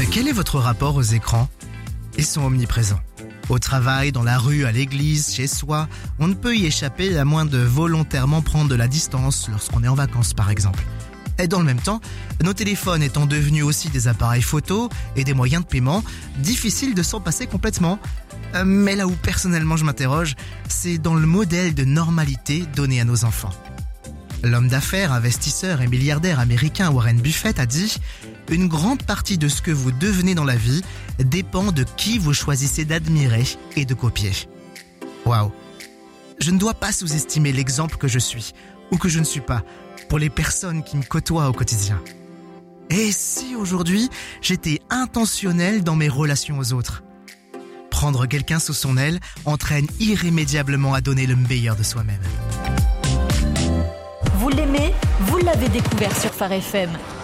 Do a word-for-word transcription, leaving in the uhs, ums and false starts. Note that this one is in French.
Quel est votre rapport aux écrans ? Ils sont omniprésents. Au travail, dans la rue, à l'église, chez soi, on ne peut y échapper à moins de volontairement prendre de la distance lorsqu'on est en vacances par exemple. Et dans le même temps, nos téléphones étant devenus aussi des appareils photo et des moyens de paiement, difficile de s'en passer complètement. Euh, mais là où personnellement je m'interroge, c'est dans le modèle de normalité donné à nos enfants. L'homme d'affaires, investisseur et milliardaire américain Warren Buffett a dit « Une grande partie de ce que vous devenez dans la vie dépend de qui vous choisissez d'admirer et de copier. » Waouh ! Je ne dois pas sous-estimer l'exemple que je suis ou que je ne suis pas pour les personnes qui me côtoient au quotidien. Et si aujourd'hui, j'étais intentionnel dans mes relations aux autres ? Prendre quelqu'un sous son aile entraîne irrémédiablement à donner le meilleur de soi-même. Vous l'aimez ? Vous l'avez découvert sur Phare F M.